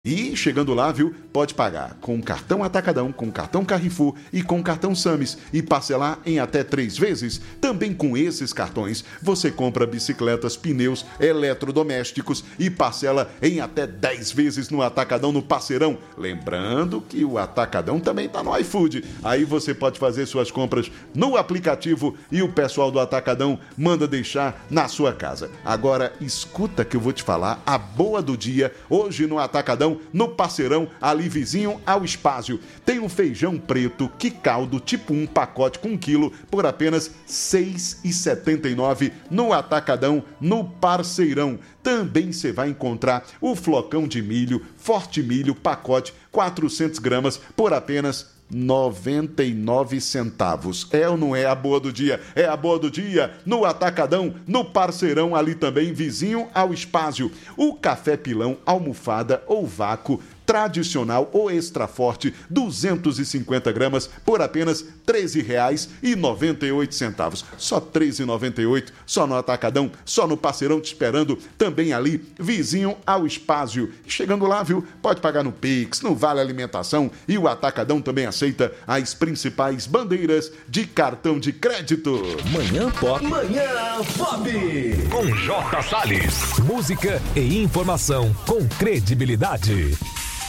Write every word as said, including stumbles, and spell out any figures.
E chegando lá, viu, pode pagar com cartão Atacadão, com cartão Carrefour e com cartão Sames e parcelar em até três vezes. Também com esses cartões, você compra bicicletas, pneus, eletrodomésticos e parcela em até dez vezes no Atacadão, no Parceirão. Lembrando que o Atacadão também está no iFood. Aí você pode fazer suas compras no aplicativo e o pessoal do Atacadão manda deixar na sua casa. Agora, escuta que eu vou te falar a boa do dia hoje no Atacadão, no Parceirão, ali vizinho ao Espásio. Tem um feijão preto, que caldo, tipo um pacote com um quilo, por apenas seis reais e setenta e nove centavos no Atacadão, no Parceirão. Também você vai encontrar o flocão de milho, Forte Milho, pacote, quatrocentas gramas, por apenas noventa e nove centavos. É ou não é a boa do dia? É a boa do dia no Atacadão, no Parceirão, ali também vizinho ao Espásio. O café pilão, almofada ou vácuo, tradicional ou extra forte, duzentas e cinquenta gramas, por apenas treze reais e noventa e oito centavos. Só treze reais e noventa e oito centavos, só no Atacadão, só no Parceirão te esperando, também ali, vizinho ao Espásio. Chegando lá, viu, pode pagar no Pix, no Vale Alimentação, e o Atacadão também aceita as principais bandeiras de cartão de crédito. Manhã Pop. Manhã Pop. Com J. Salles. Música e informação com credibilidade.